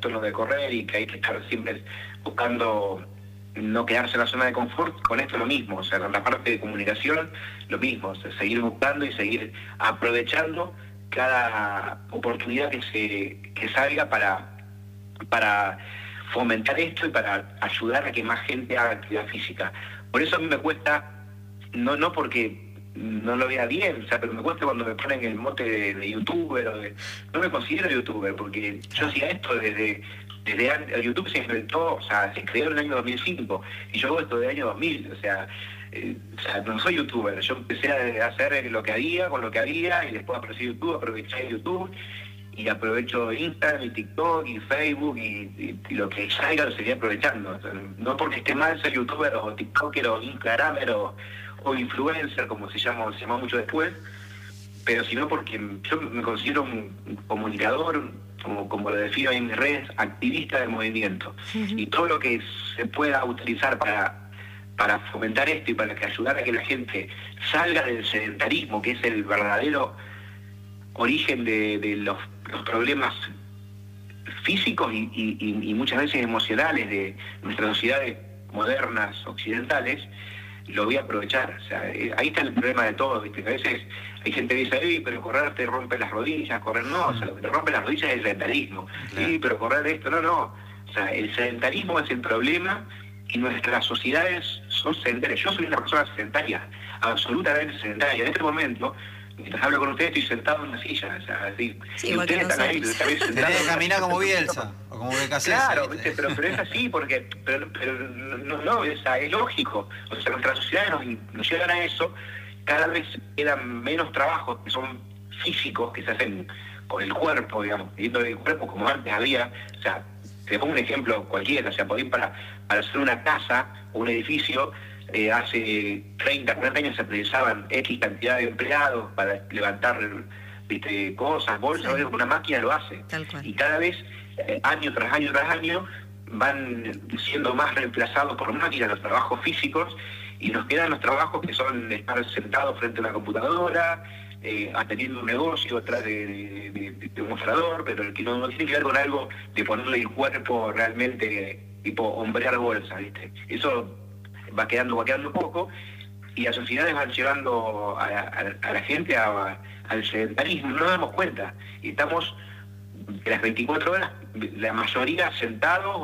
gusto en lo de correr y que hay que estar siempre buscando no quedarse en la zona de confort. Con esto lo mismo, o sea, con la parte de comunicación lo mismo, o sea, seguir buscando y seguir aprovechando cada oportunidad que salga para fomentar esto y para ayudar a que más gente haga actividad física. Por eso a mí me cuesta, no porque no lo vea bien, o sea, pero me cuesta cuando me ponen el mote de youtuber, no me considero youtuber, porque yo hacía esto desde YouTube se inventó, o sea, se creó en el año 2005, y yo hago esto del año 2000, o sea, no soy youtuber, yo empecé a hacer lo que había, con lo que había, y después apareció YouTube, aproveché YouTube, y aprovecho Instagram y TikTok y Facebook y lo que salga lo seguiré aprovechando. O sea, no porque esté mal ser youtuber o tiktoker o instagramer o influencer, como se llama mucho después, pero sino porque yo me considero un comunicador, como lo defino en mis redes, activista del movimiento. Y todo lo que se pueda utilizar para fomentar esto y para que ayudar a que la gente salga del sedentarismo, que es el verdadero origen de los problemas físicos y muchas veces emocionales de nuestras sociedades modernas, occidentales, lo voy a aprovechar. O sea, ahí está el problema de todo, ¿viste? A veces hay gente que dice, pero correr te rompe las rodillas, correr no, o sea, lo que te rompe las rodillas es el sedentarismo. Claro. Sí, pero correr esto, no. O sea, el sedentarismo es el problema y nuestras sociedades son sedentarias. Yo soy una persona sedentaria, absolutamente sedentaria. En este momento, mientras hablo con ustedes, estoy sentado en una silla, o sea, así, Sí, y igual ustedes que están ahí, nosotros. ustedes Tenés que caminar como Bielsa, o como BKC. Claro, ¿viste? Pero es así, porque pero no, o sea, es lógico. O sea, nuestras sociedades nos llevan a eso, cada vez quedan menos trabajos que son físicos, que se hacen con el cuerpo, digamos, pidiendo el cuerpo como antes había. O sea, te pongo un ejemplo cualquiera, o sea, por ahí para hacer una casa o un edificio, hace 30, 40 años se precisaban X cantidad de empleados para levantar, ¿viste? Cosas, bolsas, sí. Una máquina lo hace. Tal cual. Y cada vez, año tras año tras año, van siendo más reemplazados por máquinas los trabajos físicos y nos quedan los trabajos que son estar sentados frente a una computadora, atendiendo un negocio atrás de un mostrador, pero que no tiene que ver con algo de ponerle el cuerpo realmente, tipo hombrear bolsa, ¿viste? Eso va quedando poco y las sociedades van llevando a la gente al sedentarismo, no nos damos cuenta. Y estamos de las 24 horas, la mayoría sentados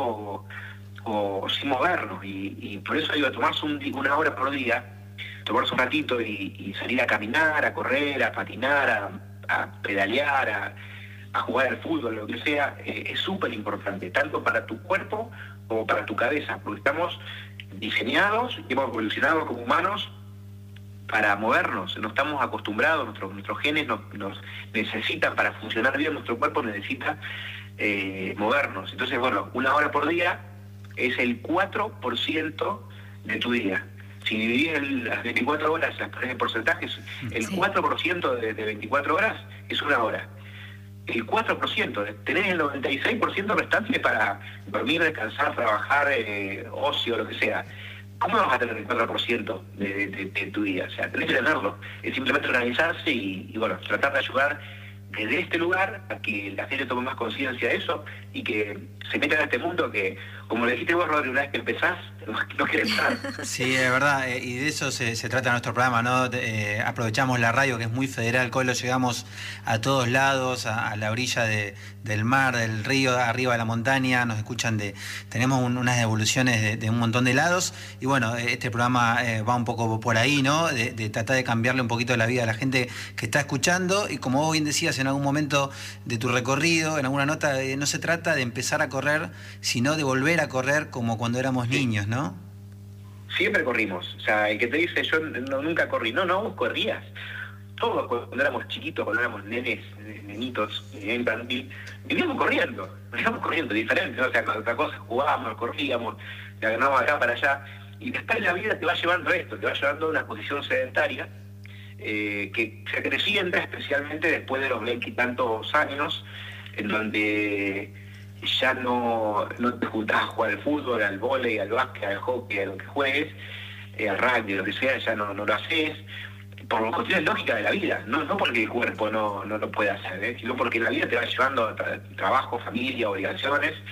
o sin movernos. Y por eso digo, tomarse una hora por día, tomarse un ratito y salir a caminar, a correr, a patinar, a pedalear, a jugar al fútbol, lo que sea, es súper importante, tanto para tu cuerpo como para tu cabeza, porque estamos diseñados y hemos evolucionado como humanos para movernos, no estamos acostumbrados, nuestros genes nos necesitan, para funcionar bien nuestro cuerpo necesita movernos. Entonces, bueno, una hora por día es el 4% de tu día. Si dividís las 24 horas, las pones en porcentajes, el 4% de 24 horas es una hora. El 4%, tenés el 96% restante para dormir, descansar, trabajar, ocio, lo que sea. ¿Cómo vas a tener el 4% de tu día? O sea, tenés que tenerlo. Es simplemente organizarse y bueno, tratar de ayudar desde este lugar a que la gente tome más conciencia de eso y que se meta en este mundo que, como le dijiste vos, Rodri, una vez que empezás, no querés parar. Sí, es verdad, y de eso se trata nuestro programa, ¿no? Aprovechamos la radio, que es muy federal, Colo, llegamos a todos lados, a la orilla del mar, del río, arriba de la montaña, nos escuchan tenemos unas evoluciones de un montón de lados, y bueno, este programa va un poco por ahí, ¿no? De tratar de cambiarle un poquito la vida a la gente que está escuchando, y como vos bien decías en algún momento de tu recorrido, en alguna nota, no se trata de empezar a correr, sino de volver a correr como cuando éramos niños, ¿no? Siempre corrimos. O sea, el que te dice yo nunca corrí. No, vos corrías. Todos cuando éramos chiquitos, cuando éramos nenitos, infantil, vivíamos corriendo, diferente, ¿no? O sea, con otra cosa, jugábamos, corríamos, ganábamos acá para allá. Y después la vida te va llevando esto, te va llevando a una posición sedentaria, que se acrecienta especialmente después de los 20 y tantos años, en donde ya no te juntás a jugar al fútbol, al vóley, al básquet, al hockey, a lo que juegues, al rugby, lo que sea, ya no lo haces, por cuestiones lógicas de la vida, no porque el cuerpo no lo pueda hacer, sino porque la vida te va llevando a trabajo, familia, obligaciones,